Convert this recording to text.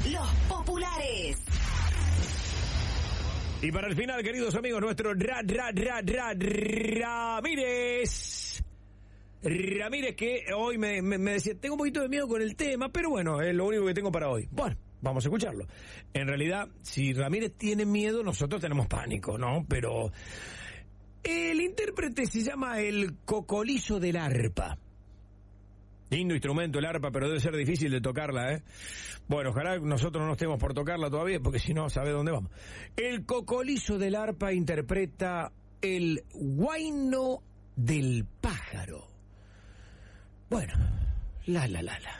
Los populares. Y para el final, queridos amigos, nuestro Ramírez. Ramírez, que hoy me decía, tengo un poquito de miedo con el tema, pero bueno, es lo único que tengo para hoy. Bueno, vamos a escucharlo. En realidad, si Ramírez tiene miedo, nosotros tenemos pánico, ¿no? Pero el intérprete se llama el cocolizo del arpa. Lindo instrumento el arpa, pero debe ser difícil de tocarla, ¿eh? Bueno, ojalá nosotros no estemos por tocarla todavía, porque si no, sabe dónde vamos. El cocolizo del arpa interpreta el guayno del pájaro. Bueno, la.